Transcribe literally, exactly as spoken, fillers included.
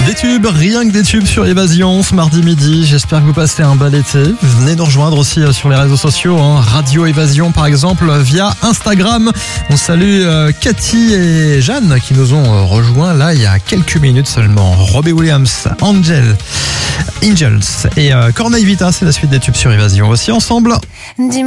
Des tubes, rien que des tubes sur Évasion ce mardi midi. J'espère que vous passez un bel été. Venez nous rejoindre aussi sur les réseaux sociaux, hein. Radio Évasion par exemple via Instagram. On salue euh, Cathy et Jeanne qui nous ont euh, rejoints là il y a quelques minutes seulement. Robbie Williams, Angel, Angels et euh, Corneille Vita, c'est la suite des tubes sur Évasion aussi ensemble.